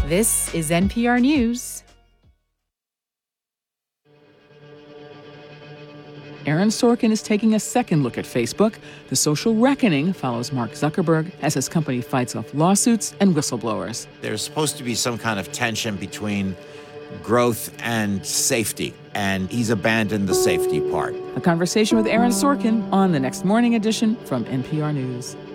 This is NPR News. Aaron Sorkin is taking a second look at Facebook. The social reckoning follows Mark Zuckerberg as his company fights off lawsuits and whistleblowers. There's supposed to be some kind of tension between growth and safety, and he's abandoned the safety part. A conversation with Aaron Sorkin on the next morning edition from NPR News.